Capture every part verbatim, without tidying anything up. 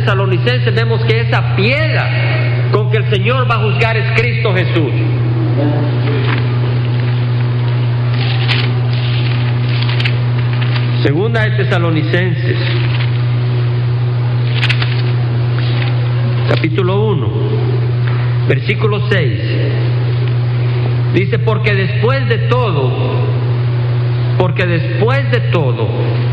Tesalonicenses vemos que esa piedra con que el Señor va a juzgar es Cristo Jesús. Segunda de Tesalonicenses, capítulo uno, versículo seis. Dice, porque después de todo, porque después de todo,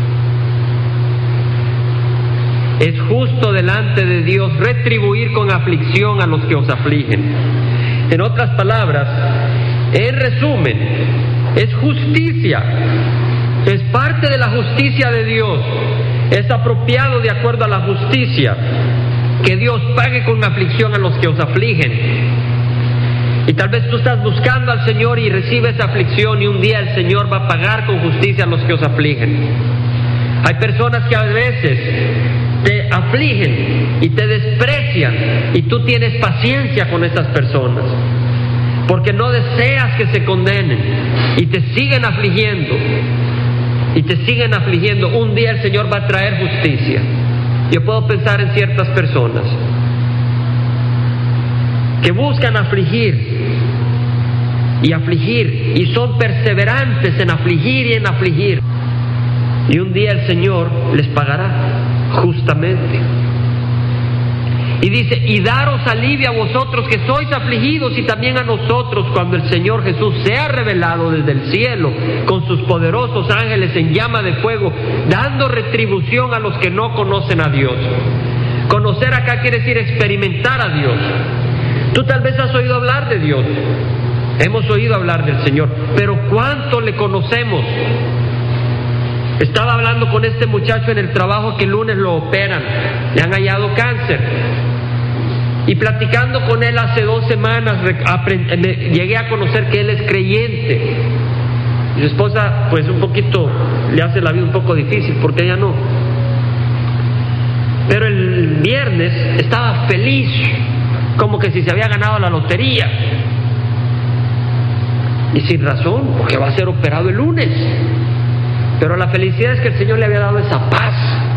es justo delante de Dios retribuir con aflicción a los que os afligen. En otras palabras, en resumen, es justicia, es parte de la justicia de Dios, es apropiado de acuerdo a la justicia que Dios pague con aflicción a los que os afligen. Y tal vez tú estás buscando al Señor y recibes aflicción, y un día el Señor va a pagar con justicia a los que os afligen. Hay personas que a veces te afligen y te desprecian, y tú tienes paciencia con esas personas, porque no deseas que se condenen, y te siguen afligiendo, y te siguen afligiendo. Un día el Señor va a traer justicia. Yo puedo pensar en ciertas personas que buscan afligir y afligir, y son perseverantes en afligir y en afligir, y un día el Señor les pagará justamente. Y dice, y daros alivio a vosotros que sois afligidos, y también a nosotros cuando el Señor Jesús sea revelado desde el cielo con sus poderosos ángeles en llama de fuego, dando retribución a los que no conocen a Dios. Conocer acá quiere decir experimentar a Dios. Tú tal vez has oído hablar de Dios, hemos oído hablar del Señor, pero ¿cuánto le conocemos? Estaba hablando con este muchacho en el trabajo que el lunes lo operan, le han hallado cáncer, y platicando con él hace dos semanas llegué a conocer que él es creyente. Y su esposa pues un poquito le hace la vida un poco difícil porque ella no. Pero el viernes estaba feliz, como que si se había ganado la lotería, y sin razón, porque va a ser operado el lunes. Pero la felicidad es que el Señor le había dado esa paz.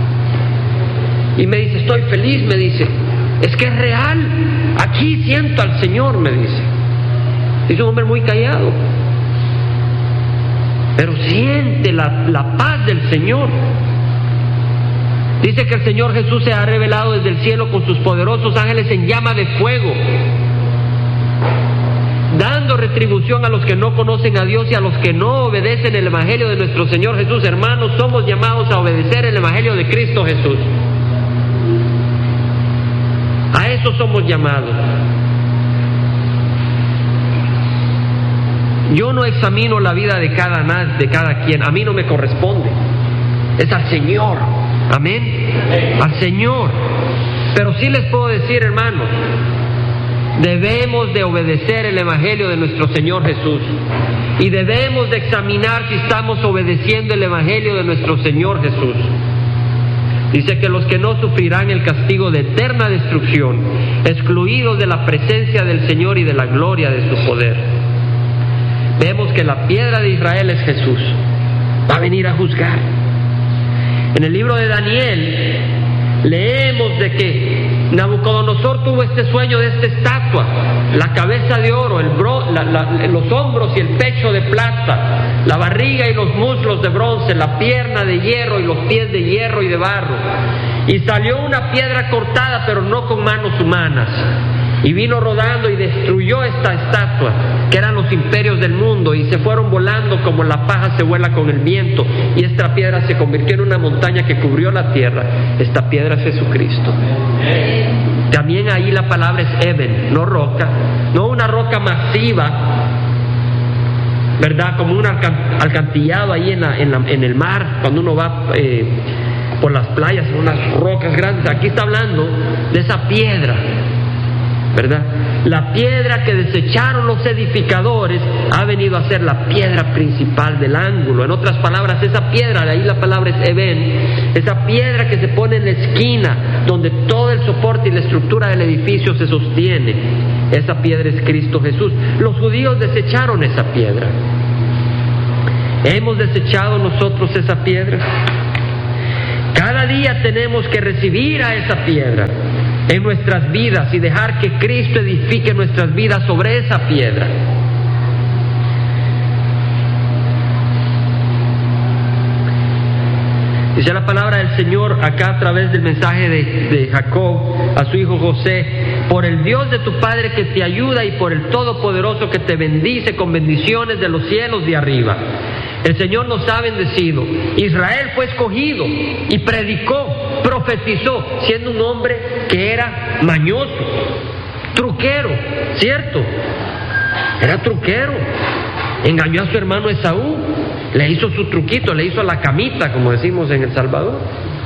Y me dice, estoy feliz, me dice, es que es real, aquí siento al Señor, me dice. Es un hombre muy callado, pero siente la, la paz del Señor. Dice que el Señor Jesús se ha revelado desde el cielo con sus poderosos ángeles en llama de fuego, dando retribución a los que no conocen a Dios y a los que no obedecen el Evangelio de nuestro Señor Jesús. Hermanos, somos llamados a obedecer el Evangelio de Cristo Jesús. A eso somos llamados. Yo no examino la vida de cada, de cada quien, a mí no me corresponde, es al Señor. Amén, al Señor. Pero sí les puedo decir, hermanos, debemos de obedecer el Evangelio de nuestro Señor Jesús, y debemos de examinar si estamos obedeciendo el Evangelio de nuestro Señor Jesús. Dice que los que no sufrirán el castigo de eterna destrucción, excluidos de la presencia del Señor y de la gloria de su poder. Vemos que la piedra de Israel es Jesús, va a venir a juzgar. En el libro de Daniel leemos de que Nabucodonosor tuvo este sueño de esta estatua, la cabeza de oro, el bro, la, la, los hombros y el pecho de plata, la barriga y los muslos de bronce, la pierna de hierro y los pies de hierro y de barro. Y salió una piedra cortada, pero no con manos humanas, y vino rodando y destruyó esta estatua, que eran los imperios del mundo, y se fueron volando como la paja se vuela con el viento, y esta piedra se convirtió en una montaña que cubrió la tierra. Esta piedra es Jesucristo. También ahí la palabra es Eben, no roca, no una roca masiva, ¿verdad? Como un alcantillado ahí en, la, en, la, en el mar, cuando uno va eh, por las playas, unas rocas grandes. Aquí está hablando de esa piedra, ¿verdad? La piedra que desecharon los edificadores ha venido a ser la piedra principal del ángulo. En otras palabras, esa piedra, de ahí la palabra es Eben, esa piedra que se pone en la esquina donde todo el soporte y la estructura del edificio se sostiene, esa piedra es Cristo Jesús. Los judíos desecharon esa piedra. ¿Hemos desechado nosotros esa piedra? Cada día tenemos que recibir a esa piedra en nuestras vidas y dejar que Cristo edifique nuestras vidas sobre esa piedra. Dice la palabra del Señor acá a través del mensaje de, de Jacob a su hijo José: por el Dios de tu Padre que te ayuda y por el Todopoderoso que te bendice con bendiciones de los cielos de arriba. El Señor nos ha bendecido. Israel fue escogido y predicó, profetizó, siendo un hombre que era mañoso, truquero, ¿cierto? Era truquero. Engañó a su hermano Esaú, le hizo su truquito, le hizo la camita, como decimos en El Salvador.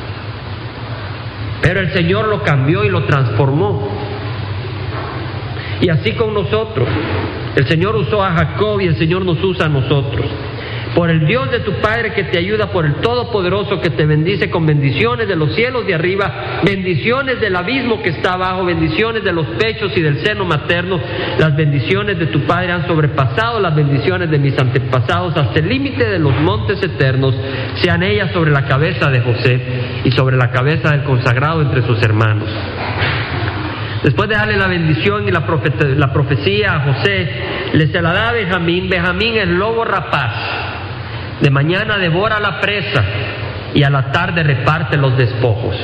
Pero el Señor lo cambió y lo transformó. Y así con nosotros. El Señor usó a Jacob y el Señor nos usa a nosotros. Por el Dios de tu Padre que te ayuda, por el Todopoderoso que te bendice con bendiciones de los cielos de arriba, bendiciones del abismo que está abajo, bendiciones de los pechos y del seno materno. Las bendiciones de tu Padre han sobrepasado las bendiciones de mis antepasados hasta el límite de los montes eternos. Sean ellas sobre la cabeza de José y sobre la cabeza del consagrado entre sus hermanos. Después de darle la bendición y la, profe- la profecía a José, le se la da a Benjamín. Benjamín es lobo rapaz. De mañana devora la presa y a la tarde reparte los despojos.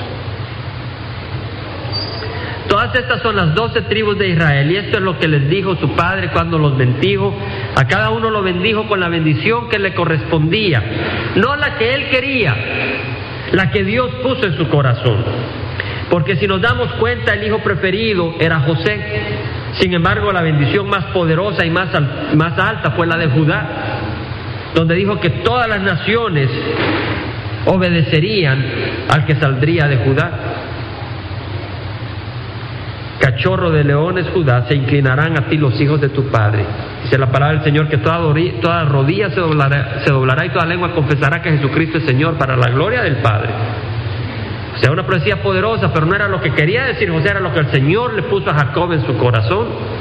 Todas estas son las doce tribus de Israel, y esto es lo que les dijo su padre cuando los bendijo. A cada uno lo bendijo con la bendición que le correspondía, no la que él quería, la que Dios puso en su corazón. Porque si nos damos cuenta, el hijo preferido era José. Sin embargo, la bendición más poderosa y más, al, más alta fue la de Judá, donde dijo que todas las naciones obedecerían al que saldría de Judá. Cachorro de leones, Judá, se inclinarán a ti los hijos de tu padre. Dice la palabra del Señor que toda, toda rodilla se doblará, se doblará y toda lengua confesará que Jesucristo es Señor, para la gloria del Padre. O sea, una profecía poderosa, pero no era lo que quería decir José, era lo que el Señor le puso a Jacob en su corazón.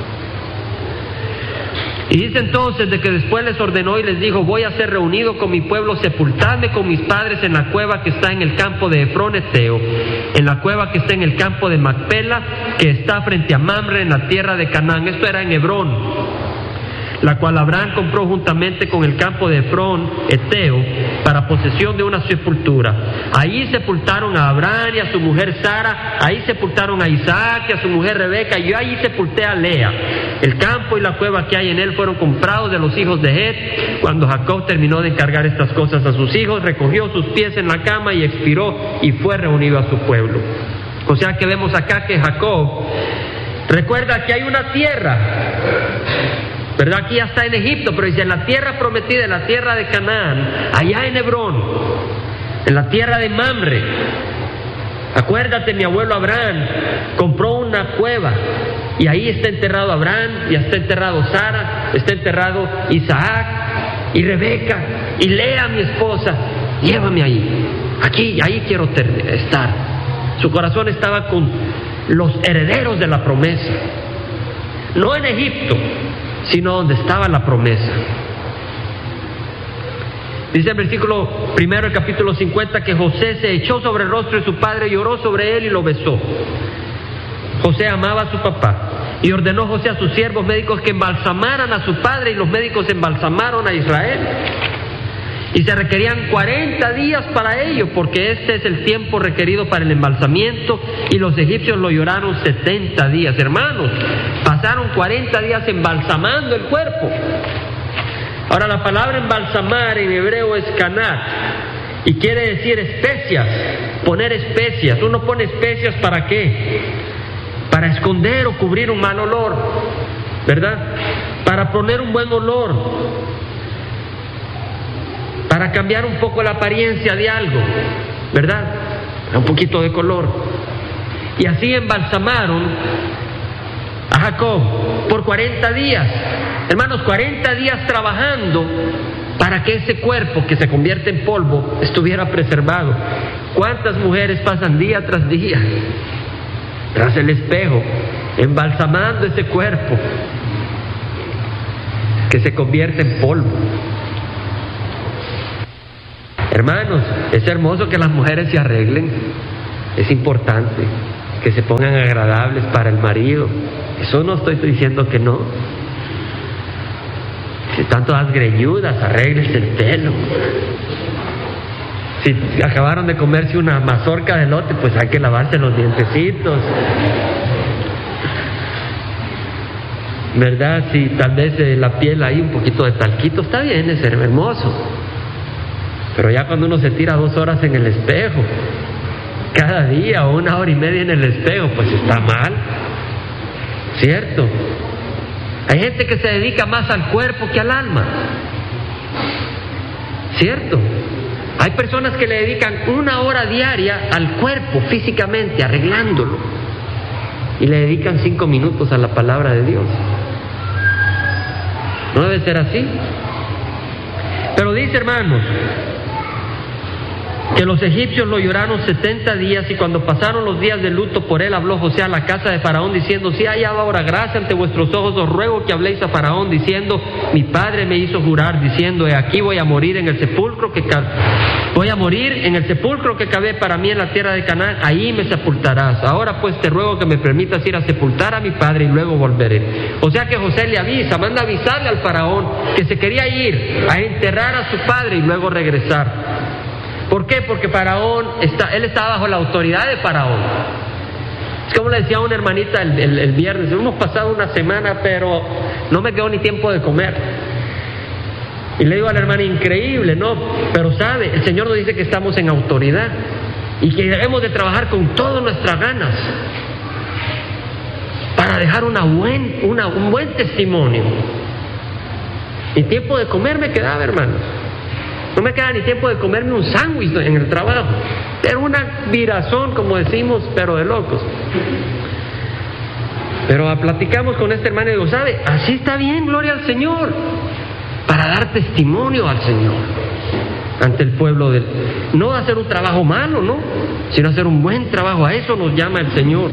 Y dice entonces de que después les ordenó y les dijo: voy a ser reunido con mi pueblo, sepultadme con mis padres en la cueva que está en el campo de Efrón Eteo, en la cueva que está en el campo de Macpela, que está frente a Mamre, en la tierra de Canaán. Esto era en Hebrón, la cual Abraham compró juntamente con el campo de Efrón Eteo para posesión de una sepultura. Ahí sepultaron a Abraham y a su mujer Sara, ahí sepultaron a Isaac y a su mujer Rebeca, y yo ahí sepulté a Lea. El campo y la cueva que hay en él fueron comprados de los hijos de Het. Cuando Jacob terminó de encargar estas cosas a sus hijos, recogió sus pies en la cama y expiró, y fue reunido a su pueblo. O sea que vemos acá que Jacob recuerda que hay una tierra, ¿verdad? Aquí ya está en Egipto, pero dice: en la tierra prometida, en la tierra de Canaán, allá en Hebrón, en la tierra de Mamre. Acuérdate, mi abuelo Abraham compró una cueva, y ahí está enterrado Abraham, y está enterrado Sara, está enterrado Isaac y Rebeca y Lea, mi esposa. Llévame ahí, aquí, ahí quiero ter- estar. Su corazón estaba con los herederos de la promesa, no en Egipto, sino donde estaba la promesa. Dice el versículo primero del capítulo cincuenta que José se echó sobre el rostro de su padre, lloró sobre él y lo besó. José amaba a su papá, y ordenó José a sus siervos médicos que embalsamaran a su padre, y los médicos embalsamaron a Israel. Y se requerían cuarenta días para ello, porque este es el tiempo requerido para el embalsamiento, y los egipcios lo lloraron setenta días. Hermanos, pasaron cuarenta días embalsamando el cuerpo. Ahora, la palabra embalsamar en hebreo es kanat, y quiere decir especias, poner especias. Uno pone especias ¿para qué? Para esconder o cubrir un mal olor, ¿verdad? Para poner un buen olor, para cambiar un poco la apariencia de algo, ¿verdad? Un poquito de color. Y así embalsamaron a Jacob por cuarenta días. Hermanos, cuarenta días trabajando para que ese cuerpo que se convierte en polvo estuviera preservado. ¿Cuántas mujeres pasan día tras día tras el espejo embalsamando ese cuerpo que se convierte en polvo? Hermanos, es hermoso que las mujeres se arreglen, es importante que se pongan agradables para el marido, eso no estoy diciendo que no. Si están todas greñudas, arréglense el pelo. Si acabaron de comerse una mazorca de elote, pues hay que lavarse los dientecitos, ¿verdad? Si tal vez eh, la piel hay un poquito de talquito, está bien, es hermoso. Pero ya cuando uno se tira dos horas en el espejo, cada día o una hora y media en el espejo, pues está mal, ¿cierto? Hay gente que se dedica más al cuerpo que al alma, ¿cierto? Hay personas que le dedican una hora diaria al cuerpo físicamente, arreglándolo, y le dedican cinco minutos a la palabra de Dios. No debe ser así. Pero dice, hermanos, que los egipcios lo lloraron setenta días, y cuando pasaron los días de luto por él, habló José a la casa de Faraón diciendo: si hay ahora gracia ante vuestros ojos, os ruego que habléis a Faraón diciendo: mi padre me hizo jurar diciendo: he aquí voy a morir en el sepulcro que ca... voy a morir en el sepulcro que cavé para mí en la tierra de Canaán, ahí me sepultarás. Ahora pues te ruego que me permitas ir a sepultar a mi padre y luego volveré. O sea que José le avisa, manda avisarle al Faraón que se quería ir a enterrar a su padre y luego regresar. ¿Por qué? Porque Faraón está, él estaba bajo la autoridad de Faraón. Es como le decía a una hermanita el, el, el viernes: hemos pasado una semana, pero no me quedó ni tiempo de comer. Y le digo a la hermana: increíble, ¿no? Pero sabe, el Señor nos dice que estamos en autoridad y que debemos de trabajar con todas nuestras ganas para dejar una buen, una, un buen testimonio. Ni tiempo de comer me quedaba, hermanos. No me queda ni tiempo de comerme un sándwich en el trabajo. Era una virazón, como decimos, pero de locos. Pero platicamos con este hermano y digo: ¿sabe? Así está bien, gloria al Señor, para dar testimonio al Señor ante el pueblo del... No hacer un trabajo malo, ¿no? Sino hacer un buen trabajo. A eso nos llama el Señor.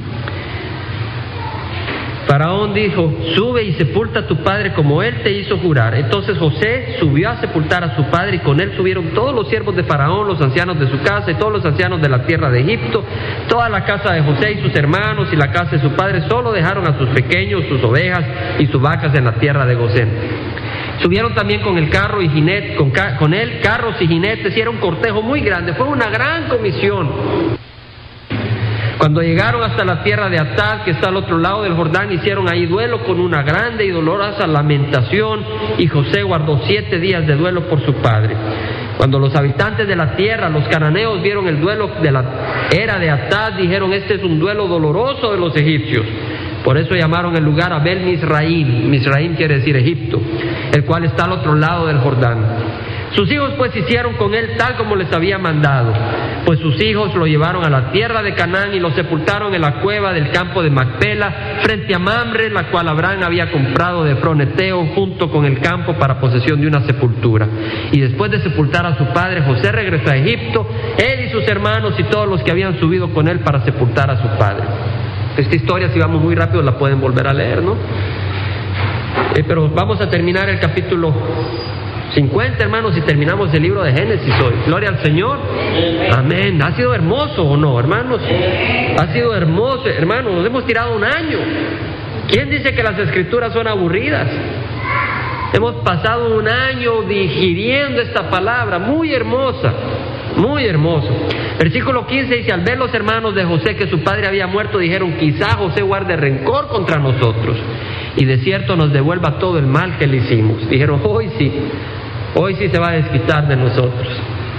Faraón dijo: sube y sepulta a tu padre como él te hizo jurar. Entonces José subió a sepultar a su padre, y con él subieron todos los siervos de Faraón, los ancianos de su casa y todos los ancianos de la tierra de Egipto, toda la casa de José y sus hermanos y la casa de su padre. Solo dejaron a sus pequeños, sus ovejas y sus vacas en la tierra de Gosén. Subieron también con el carro y jinetes, con, ca- con él carros y jinetes, y era un cortejo muy grande. Fue una gran comisión. Cuando llegaron hasta la tierra de Atad, que está al otro lado del Jordán, hicieron ahí duelo con una grande y dolorosa lamentación, y José guardó siete días de duelo por su padre. Cuando los habitantes de la tierra, los cananeos, vieron el duelo de la era de Atad, dijeron: este es un duelo doloroso de los egipcios. Por eso llamaron el lugar Abel Misraim. Misraim quiere decir Egipto, el cual está al otro lado del Jordán. Sus hijos pues hicieron con él tal como les había mandado, pues sus hijos lo llevaron a la tierra de Canaán y lo sepultaron en la cueva del campo de Macpela, frente a Mamre, la cual Abraham había comprado de Froneteo, junto con el campo para posesión de una sepultura. Y después de sepultar a su padre, José regresó a Egipto, él y sus hermanos y todos los que habían subido con él para sepultar a su padre. Esta historia, si vamos muy rápido, la pueden volver a leer, ¿no? Eh, pero vamos a terminar el capítulo cincuenta, hermanos, y terminamos el libro de Génesis hoy. Gloria al Señor. Amén. ¿Ha sido hermoso o no, hermanos? Ha sido hermoso, hermanos. Nos hemos tirado un año. ¿Quién dice que las escrituras son aburridas? Hemos pasado un año digiriendo esta palabra, muy hermosa, muy hermoso. Versículo quince dice: al ver los hermanos de José que su padre había muerto, dijeron: quizá José guarde rencor contra nosotros y de cierto nos devuelva todo el mal que le hicimos. Dijeron: hoy sí, hoy sí se va a desquitar de nosotros.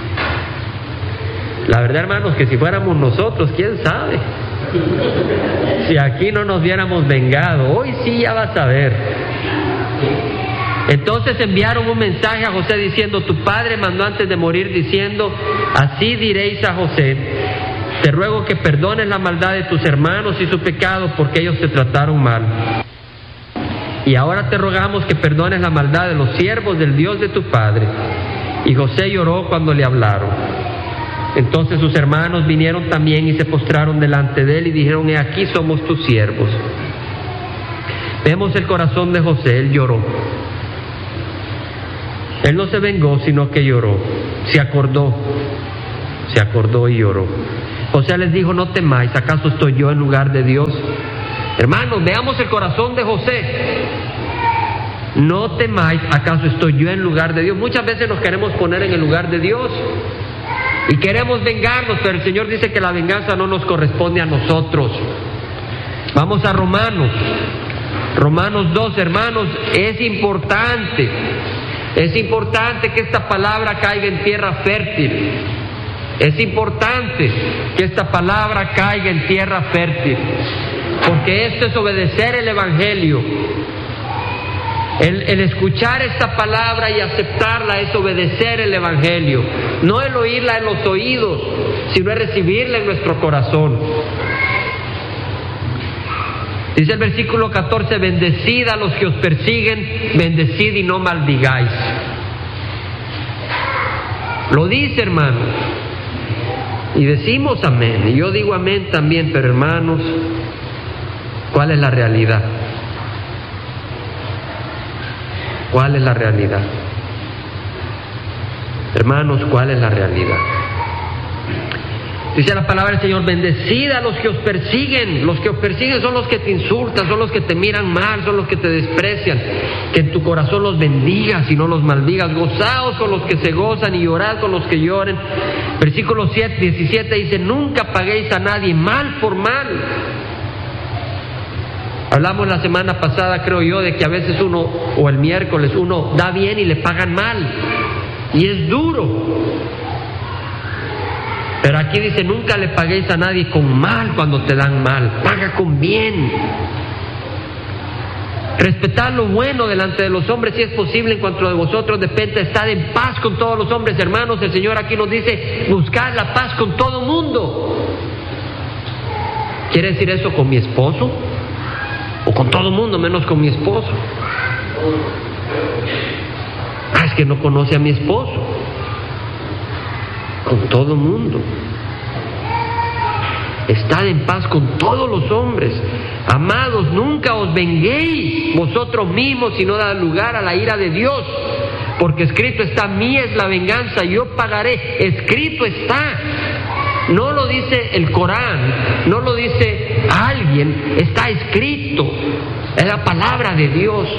La verdad, hermanos, que si fuéramos nosotros, quién sabe, si aquí no nos hubiéramos vengado, hoy sí ya vas a ver. Entonces enviaron un mensaje a José diciendo: tu padre mandó antes de morir diciendo: así diréis a José, te ruego que perdones la maldad de tus hermanos y su pecado, porque ellos te trataron mal. Y ahora te rogamos que perdones la maldad de los siervos del Dios de tu padre. Y José lloró cuando le hablaron. Entonces sus hermanos vinieron también y se postraron delante de él y dijeron: he aquí somos tus siervos. Vemos el corazón de José, él lloró. Él no se vengó, sino que lloró. Se acordó, se acordó y lloró. José les dijo: no temáis, ¿acaso estoy yo en lugar de Dios? Hermanos, veamos el corazón de José. No temáis, ¿acaso estoy yo en lugar de Dios? Muchas veces nos queremos poner en el lugar de Dios y queremos vengarnos, pero el Señor dice que la venganza no nos corresponde a nosotros. Vamos a Romanos, Romanos dos, hermanos. Es importante, es importante que esta palabra caiga en tierra fértil. Es importante que esta palabra caiga en tierra fértil, porque esto es obedecer el Evangelio. El, el escuchar esta palabra y aceptarla es obedecer el Evangelio. No el oírla en los oídos, sino el recibirla en nuestro corazón. Dice el versículo catorce: bendecid a los que os persiguen, bendecid y no maldigáis. Lo dice, hermanos, y decimos amén, y yo digo amén también, pero hermanos, ¿cuál es la realidad? ¿Cuál es la realidad? Hermanos, ¿cuál es la realidad? Dice la palabra del Señor: bendecid a los que os persiguen. Los que os persiguen son los que te insultan, son los que te miran mal, son los que te desprecian. Que en tu corazón los bendigas y no los maldigas. Gozaos con los que se gozan y llorad con los que lloren. Versículo diecisiete dice: nunca paguéis a nadie mal por mal. Hablamos la semana pasada, creo yo, de que a veces uno, o el miércoles, uno da bien y le pagan mal. Y es duro. Pero aquí dice: nunca le paguéis a nadie con mal cuando te dan mal. Paga con bien. Respetad lo bueno delante de los hombres, si es posible, en cuanto de vosotros depende. Estad en paz con todos los hombres, hermanos. El Señor aquí nos dice: buscad la paz con todo mundo. ¿Quiere decir eso con mi esposo? O con todo mundo, menos con mi esposo. Ah, es que no conoce a mi esposo. Con todo mundo. Estad en paz con todos los hombres. Amados, nunca os venguéis vosotros mismos, sino dad lugar a la ira de Dios. Porque escrito está: mía es la venganza, yo pagaré. Escrito está. No lo dice el Corán, no lo dice alguien, está escrito. Es la palabra de Dios.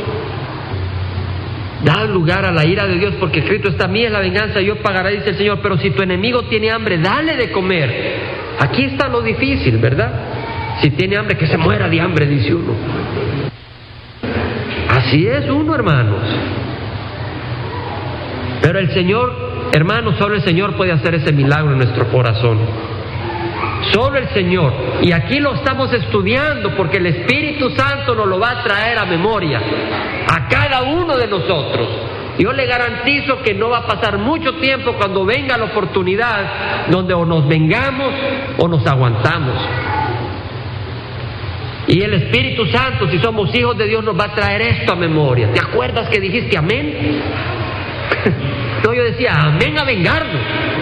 Da lugar a la ira de Dios, porque escrito está: mía es la venganza, yo pagaré, dice el Señor. Pero si tu enemigo tiene hambre, dale de comer. Aquí está lo difícil, ¿verdad? Si tiene hambre, que se muera de hambre, dice uno. Así es uno, hermanos. Pero el Señor, hermanos, solo el Señor puede hacer ese milagro en nuestro corazón. Solo el Señor. Y aquí lo estamos estudiando porque el Espíritu Santo nos lo va a traer a memoria a cada uno de nosotros. Yo le garantizo que no va a pasar mucho tiempo cuando venga la oportunidad donde o nos vengamos o nos aguantamos. Y el Espíritu Santo, si somos hijos de Dios, nos va a traer esto a memoria. ¿Te acuerdas que dijiste amén? No, yo decía amén a vengarnos.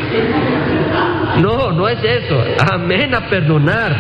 No, no es eso. Amén a perdonar.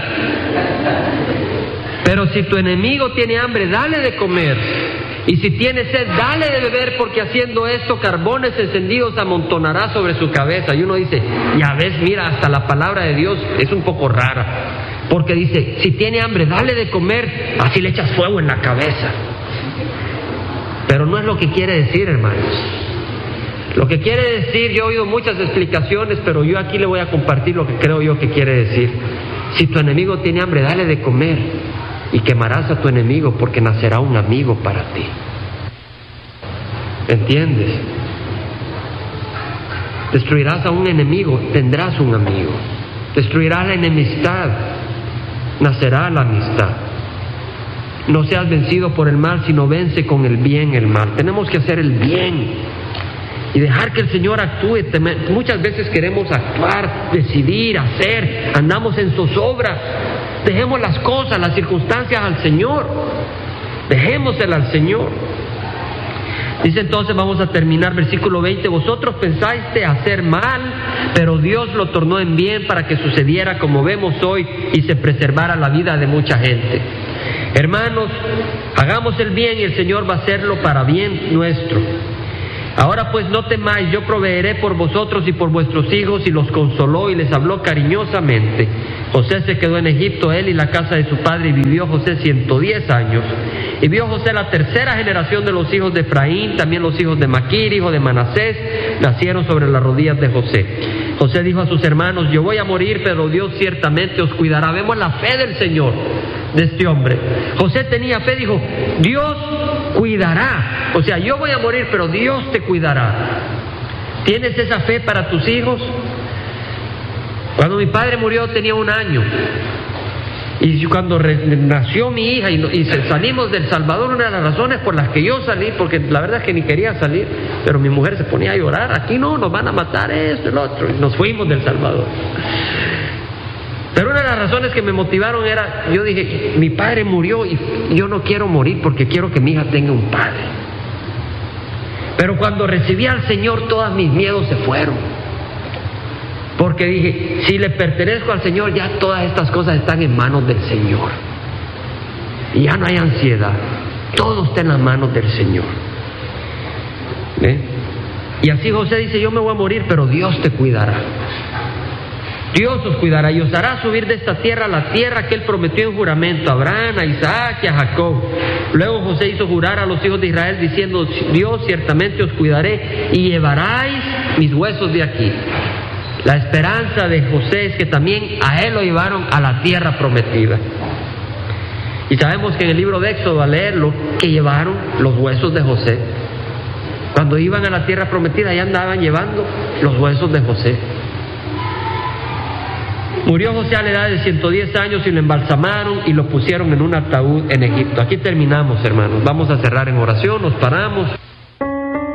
Pero si tu enemigo tiene hambre, dale de comer. Y si tiene sed, dale de beber, porque haciendo esto, carbones encendidos amontonará sobre su cabeza. Y uno dice: ya ves, mira, hasta la palabra de Dios es un poco rara. Porque dice: si tiene hambre, dale de comer, así le echas fuego en la cabeza. Pero no es lo que quiere decir, hermanos. Lo que quiere decir, yo he oído muchas explicaciones, pero yo aquí le voy a compartir lo que creo yo que quiere decir. Si tu enemigo tiene hambre, dale de comer, y quemarás a tu enemigo, porque nacerá un amigo para ti. ¿Entiendes? Destruirás a un enemigo, tendrás un amigo. Destruirás la enemistad, nacerá la amistad. No seas vencido por el mal, sino vence con el bien el mal. Tenemos que hacer el bien y dejar que el Señor actúe. Muchas veces queremos actuar, decidir, hacer, andamos en zozobra. Dejemos las cosas, las circunstancias al Señor. Dejémosela al Señor. Dice entonces, vamos a terminar, versículo veinte: vosotros pensáis hacer mal, pero Dios lo tornó en bien para que sucediera como vemos hoy y se preservara la vida de mucha gente. Hermanos, hagamos el bien y el Señor va a hacerlo para bien nuestro. Ahora pues no temáis, yo proveeré por vosotros y por vuestros hijos, y los consoló y les habló cariñosamente. José se quedó en Egipto, él y la casa de su padre, y vivió José ciento diez años. Y vio José la tercera generación de los hijos de Efraín, también los hijos de Maquir, hijo de Manasés, nacieron sobre las rodillas de José. José dijo a sus hermanos: yo voy a morir, pero Dios ciertamente os cuidará. Vemos la fe del Señor de este hombre. José tenía fe, dijo: Dios cuidará. O sea, yo voy a morir, pero Dios te cuidará. ¿Tienes esa fe para tus hijos? Cuando mi padre murió tenía un año. Y cuando re, nació mi hija y, y salimos del Salvador, una de las razones por las que yo salí, porque la verdad es que ni quería salir, pero mi mujer se ponía a llorar: aquí no, nos van a matar, esto, el otro, y nos fuimos del Salvador. Pero una de las razones que me motivaron era, yo dije, mi padre murió y yo no quiero morir porque quiero que mi hija tenga un padre. Pero cuando recibí al Señor, todos mis miedos se fueron. Porque dije, si le pertenezco al Señor, ya todas estas cosas están en manos del Señor. Y ya no hay ansiedad. Todo está en las manos del Señor. ¿Eh? Y así José dice: yo me voy a morir, pero Dios te cuidará. Dios os cuidará y os hará subir de esta tierra a la tierra que Él prometió en juramento a Abraham, a Isaac y a Jacob. Luego José hizo jurar a los hijos de Israel diciendo: Dios ciertamente os cuidaré y llevaráis mis huesos de aquí. La esperanza de José es que también a él lo llevaron a la tierra prometida. Y sabemos que en el libro de Éxodo, al leerlo, que llevaron los huesos de José. Cuando iban a la tierra prometida, ya andaban llevando los huesos de José. Murió José a la edad de ciento diez años y lo embalsamaron y lo pusieron en un ataúd en Egipto. Aquí terminamos, hermanos. Vamos a cerrar en oración, nos paramos.